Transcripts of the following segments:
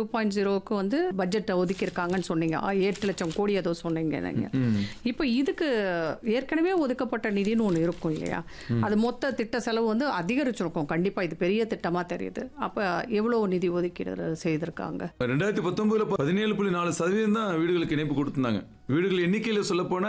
2.0க்கு வந்து பட்ஜெட்டை ஒதுக்கியிருக்காங்கன்னு சொன்னீங்க. 8 லட்சம் கோடி ஏதோ சொன்னீங்க நீங்க. இப்போ இதுக்கு ஏற்கனவே ஒதுக்கப்பட்ட நிதின்னு ஒன்று இருக்கும் இல்லையா? அது மொத்த திட்ட செலவு வந்து அதிகரிச்சிருக்கும் கண்டிப்பாக. இது பெரிய திட்டமாக தெரியுது. அப்போ எவ்வளோ நிதி ஒதுக்கீடு செய்திருக்காங்க? 2019 17.4% தான் வீடுகளுக்கு இணைப்பு கொடுத்திருந்தாங்க. வீடுகள் எண்ணிக்கையில் சொல்ல போனா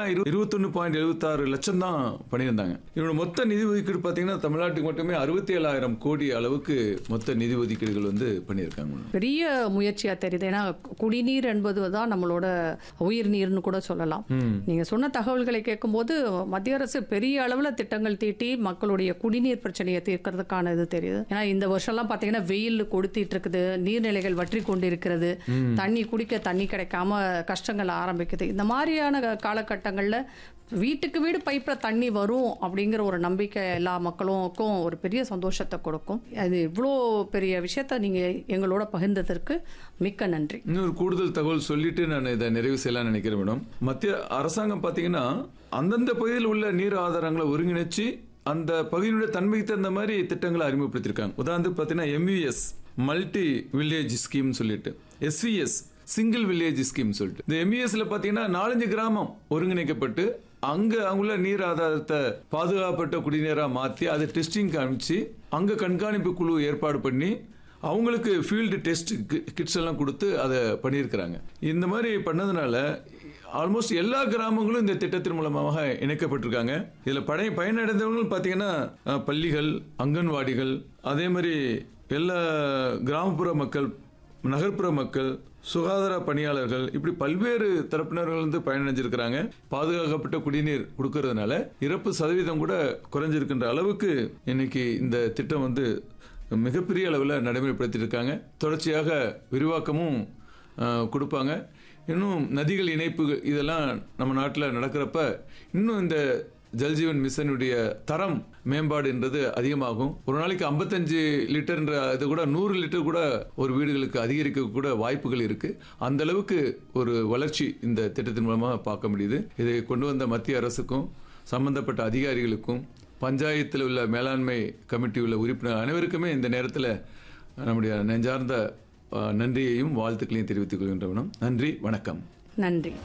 21.76 லட்சம் தான் பண்ணியிருந்தாங்க. இவனோட மொத்த நிதி ஒதுக்கீடு பார்த்தீங்கன்னா தமிழ்நாட்டுக்கு மட்டுமே 67,000 கோடி அளவுக்கு மொத்த நிதி ஒதுக்கீடுகள் வந்து பண்ணியிருக்காங்க. பெரிய முயற்சியா தெரியுது. ஏன்னா குடிநீர் என்பது தான் நம்மளோட உயிர் நீர்னு கூட சொல்லலாம். நீங்க சொன்ன தகவல்களை கேட்கும்போது மத்திய அரசு பெரிய அளவுல திட்டங்கள் தீட்டி மக்களுடைய குடிநீர் பிரச்சனையை தீர்க்கிறதுக்கான இது தெரியுது. ஏன்னா இந்த வருஷம்லாம் பார்த்தீங்கன்னா வெயில் கொடுத்திட்டு இருக்குது, நீர்நிலைகள் வற்றி கொண்டிருக்கிறது, தண்ணி குடிக்க தண்ணி கிடைக்காம கஷ்டங்கள் ஆரம்பிக்குது. இந்த மாதிரியான காலகட்டங்களில் வீட்டுக்கு வீடு பைப்பில் தண்ணி வரும் அப்படிங்கிற ஒரு நம்பிக்கை எல்லா மக்களுக்கும் ஒரு பெரிய சந்தோஷத்தை கொடுக்கும். அது இவ்வளோ பெரிய விஷயத்த நீங்கள் எங்களோட பகிர்ந்ததற்கு மிக்க நன்றி. இன்னொரு கூடுதல் தகவல் சொல்லிட்டு நான் இதை நிறைவு செய்யலாம்னு நினைக்கிறேன் மேடம். மத்திய அரசாங்கம் பார்த்தீங்கன்னா அந்தந்த பகுதியில் உள்ள நீர் ஆதாரங்களை ஒருங்கிணைச்சு அந்த பகுதியினுடைய தன்மைக்கு தகுந்த மாதிரி திட்டங்களை அறிமுகப்படுத்தியிருக்காங்க. உதாரணத்துக்கு பார்த்தீங்கன்னா MVS மல்டி வில்லேஜ் ஸ்கீம் சொல்லிட்டு, SVS சிங்கிள் வில்லேஜ் ஸ்கீம் சொல்லிட்டு, இந்த MVSல பார்த்தீங்கன்னா 4-5 கிராமம் ஒருங்கிணைக்கப்பட்டு அங்க அவங்கள நீர் ஆதாரத்தை பாதுகாப்பட்ட குடிநீரா மாற்றி அதை டெஸ்டிங் காமிச்சு அங்க கண்காணிப்பு குழு ஏற்பாடு பண்ணி அவங்களுக்கு ஃபீல்டு டெஸ்ட் கிட்ஸ் எல்லாம் கொடுத்து அதை பண்ணியிருக்கிறாங்க. இந்த மாதிரி பண்ணதுனால ஆல்மோஸ்ட் எல்லா கிராமங்களும் இந்த திட்டத்தின் மூலமாக இணைக்கப்பட்டிருக்காங்க. இதில் பயனடைந்தவர்கள் பார்த்தீங்கன்னா பள்ளிகள், அங்கன்வாடிகள், அதே மாதிரி எல்லா கிராமப்புற மக்கள், நகர்ப்புற மக்கள், சுகாதார பணியாளர்கள், இப்படி பல்வேறு தரப்பினர்கள் வந்து பயனடைஞ்சிருக்கிறாங்க. பாதுகாக்கப்பட்ட குடிநீர் கொடுக்கறதுனால இறப்பு சதவீதம் கூட குறைஞ்சிருக்கின்ற அளவுக்கு இன்னைக்கு இந்த திட்டம் வந்து மிகப்பெரிய அளவில் நடைமுறைப்படுத்தியிருக்காங்க. தொடர்ச்சியாக விரிவாக்கமும் கொடுப்பாங்க. இன்னும் நதிகள் இணைப்பு இதெல்லாம் நம்ம நாட்டில் நடக்கிறப்ப இன்னும் இந்த ஜல்ஜீவன் மிஷனுடைய தரம் மேம்பாடு என்றது அதிகமாகும். ஒரு நாளைக்கு 55 லிட்டர்ன்ற இது கூட 100 லிட்டர் கூட ஒரு வீடுகளுக்கு அதிகரிக்க கூட வாய்ப்புகள் இருக்கு. அந்த அளவுக்கு ஒரு வளர்ச்சி இந்த திட்டத்தின் மூலமாக பார்க்க முடியுது. இதை கொண்டு வந்த மத்திய அரசுக்கும் சம்பந்தப்பட்ட அதிகாரிகளுக்கும் பஞ்சாயத்தில் உள்ள மேலாண்மை கமிட்டி உள்ள உறுப்பினர் அனைவருக்குமே இந்த நேரத்தில் நம்முடைய நெஞ்சார்ந்த நன்றியையும் வாழ்த்துக்களையும் தெரிவித்துக் கொள்கின்றவனும். நன்றி, வணக்கம். நன்றி.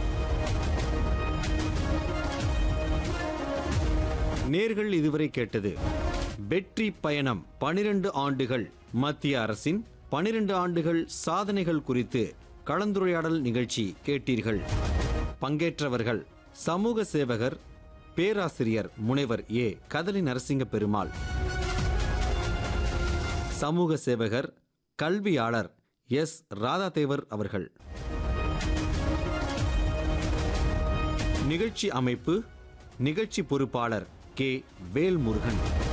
நேர்கள் இதுவரை கேட்டது வெற்றி பயணம் 12 ஆண்டுகள் மத்திய அரசின் 12 ஆண்டுகள் சாதனைகள் குறித்து கலந்துரையாடல் நிகழ்ச்சி கேட்டீர்கள். பங்கேற்றவர்கள் சமூக சேவகர் பேராசிரியர் முனைவர் கதலி நரசிங்க பெருமாள், சமூக சேவகர் கல்வியாளர் ராதாதேவர் அவர்கள். நிகழ்ச்சி அமைப்பு, நிகழ்ச்சி பொறுப்பாளர் வேல்முருகன்.